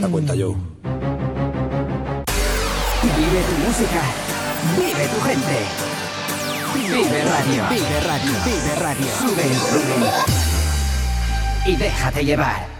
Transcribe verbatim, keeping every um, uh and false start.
Da cuenta, Joe. Vive tu música. Vive tu gente. Vive Radio. Vive Radio. Vive Radio. Sube el volumen. Y déjate llevar.